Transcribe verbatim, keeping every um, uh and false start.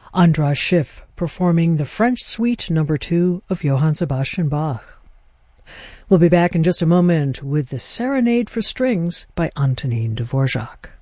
Andras Schiff performing the French Suite Number Two of Johann Sebastian Bach. We'll be back in just a moment with the Serenade for Strings by Antonin Dvorak.